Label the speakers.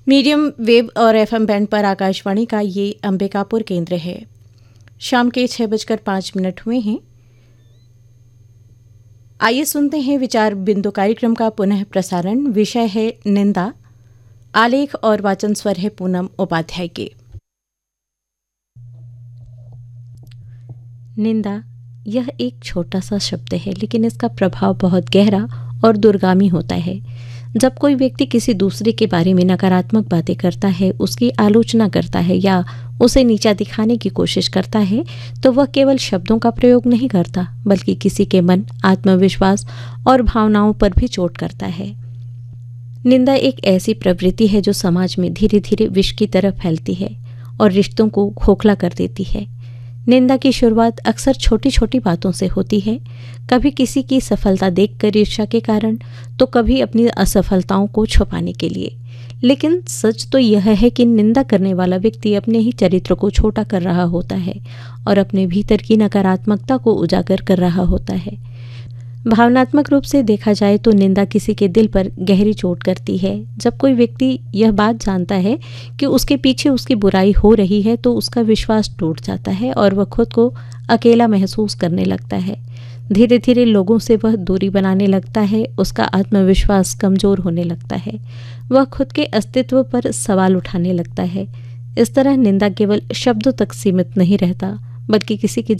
Speaker 1: Medium wave और FM band पर आकाशवाणी का ये अंबिकापुर केंद्र है। शाम के 6:05 हुए हैं। आइए सुनते हैं विचार बिंदु कार्यक्रम का पुनः प्रसारण। विषय है निंदा। आलेख और वाचन स्वर है पूनम उपाध्याय के। निंदा यह एक छोटा सा शब्द है, लेकिन इसका प्रभाव बहुत गहरा और दूरगामी होता है। जब कोई व्यक्ति किसी दूसरे के बारे में नकारात्मक बातें करता है, उसकी आलोचना करता है या उसे नीचा दिखाने की कोशिश करता है, तो वह केवल शब्दों का प्रयोग नहीं करता, बल्कि किसी के मन, आत्मविश्वास और भावनाओं पर भी चोट करता है। निंदा एक ऐसी प्रवृत्ति है जो समाज में धीरे धीरे विष की तरह फैलती है और रिश्तों को खोखला कर देती है। निंदा की शुरुआत अक्सर छोटी छोटी बातों से होती है, कभी किसी की सफलता देखकर ईर्ष्या के कारण, तो कभी अपनी असफलताओं को छुपाने के लिए। लेकिन सच तो यह है कि निंदा करने वाला व्यक्ति अपने ही चरित्र को छोटा कर रहा होता है और अपने भीतर की नकारात्मकता को उजागर कर रहा होता है। भावनात्मक रूप से देखा जाए तो निंदा किसी के दिल पर गहरी चोट करती है। जब कोई व्यक्ति यह बात जानता है कि उसके पीछे उसकी बुराई हो रही है, तो उसका विश्वास टूट जाता है और वह खुद को अकेला महसूस करने लगता है। धीरे धीरे लोगों से वह दूरी बनाने लगता है, उसका आत्मविश्वास कमजोर होने लगता है, वह खुद के अस्तित्व पर सवाल उठाने लगता है। इस तरह निंदा केवल शब्दों तक सीमित नहीं रहता, बल्कि किसी के